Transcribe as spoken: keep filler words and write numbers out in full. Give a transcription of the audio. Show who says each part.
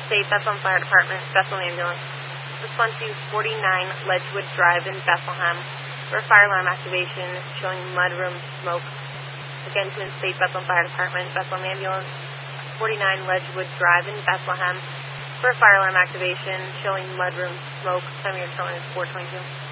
Speaker 1: State Bethlehem Fire Department, Bethlehem Ambulance. Respond to forty-nine Ledgewood Drive in Bethlehem for fire alarm activation showing mudroom smoke. Again, to State Bethlehem Fire Department, Bethlehem Ambulance, forty-nine Ledgewood Drive in Bethlehem for fire alarm activation showing mudroom smoke. Time of your telling is four twenty-two.